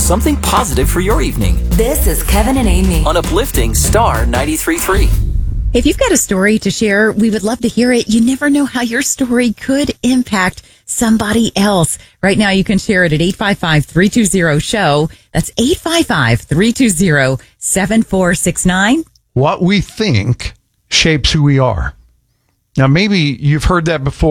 something positive for your evening. This is Kevin and Amy On Uplifting Star 93.3. If you've got a story to share, we would love to hear it. You never know how your story could impact somebody else. Right now, you can share it at 855-320-SHOW. That's 855-320-7469. What we think shapes who we are. Now, maybe you've heard that before.